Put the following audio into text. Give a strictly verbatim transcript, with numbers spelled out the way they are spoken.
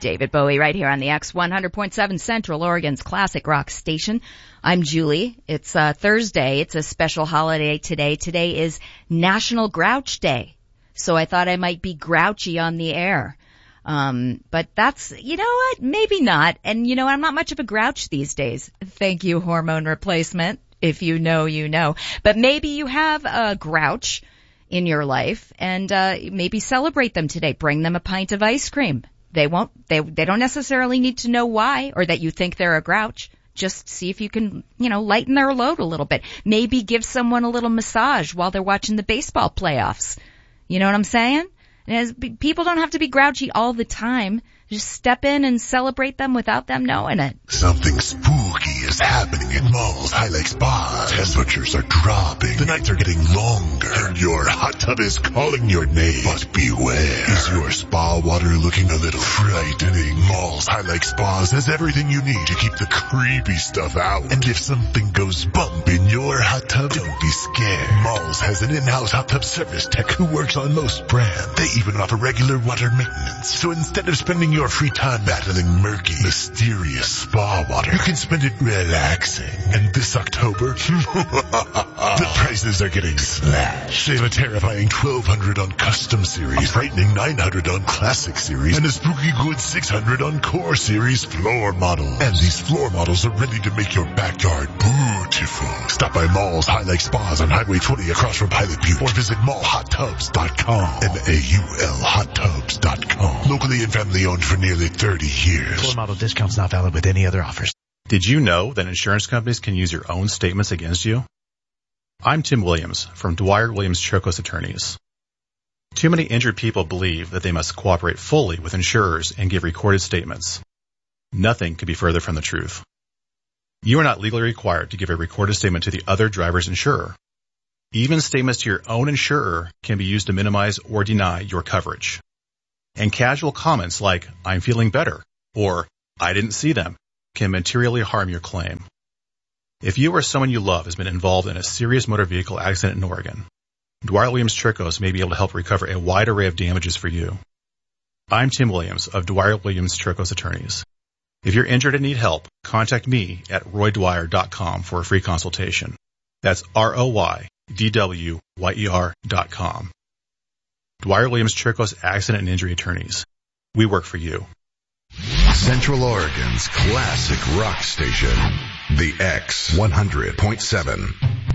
David Bowie right here on the X one hundred point seven Central Oregon's classic rock station. I'm Julie. It's uh, Thursday. It's a special holiday today. Today is National Grouch Day. So I thought I might be grouchy on the air. Um, but that's, you know what, maybe not. And you know, I'm not much of a grouch these days. Thank you, hormone replacement. If you know, you know. But maybe you have a grouch in your life, and uh maybe celebrate them today. Bring them a pint of ice cream. They won't, they, they don't necessarily need to know why or that you think they're a grouch. Just see if you can, you know, lighten their load a little bit. Maybe give someone a little massage while they're watching the baseball playoffs. You know what I'm saying? And as, people don't have to be grouchy all the time. Just step in and celebrate them without them knowing it. Something spooky is happening at Malls High Lake Spa. Temperatures are dropping. The nights are getting longer. And your hot tub is calling your name. But beware. Is your spa water looking a little frightening? Malls High Lake Spas has everything you need to keep the creepy stuff out. And if something goes bump in your hot tub, don't be scared. Malls has an in-house hot tub service tech who works on most brands. They even offer regular water maintenance. So instead of spending your free time battling murky, mysterious spa water, you can spend it relaxing. And this October, the prices are getting slashed. Save a terrifying twelve hundred dollars on Custom Series, a frightening nine hundred dollars on Classic Series, and a spooky good six hundred dollars on Core Series floor models. And these floor models are ready to make your backyard beautiful. Stop by Malls High Lake Spas on Highway twenty across from Pilot Butte, or visit mall hot tubs dot com. M A U L hot tubs dot com. Locally and family owned for nearly thirty years. Floor model discounts not valid with any other offers. Did you know that insurance companies can use your own statements against you? I'm Tim Williams from Dwyer Williams Chirkos Attorneys. Too many injured people believe that they must cooperate fully with insurers and give recorded statements. Nothing could be further from the truth. You are not legally required to give a recorded statement to the other driver's insurer. Even statements to your own insurer can be used to minimize or deny your coverage. And casual comments like, I'm feeling better, or I didn't see them, can materially harm your claim. If you or someone you love has been involved in a serious motor vehicle accident in Oregon, Dwyer Williams Chirkos may be able to help recover a wide array of damages for you. I'm Tim Williams of Dwyer Williams Chirkos Attorneys. If you're injured and need help, contact me at roy dwyer dot com for a free consultation. That's R O Y D W Y E R dot com. Dwyer Williams Chirkos Accident and Injury Attorneys. We work for you. Central Oregon's classic rock station, the X one hundred point seven.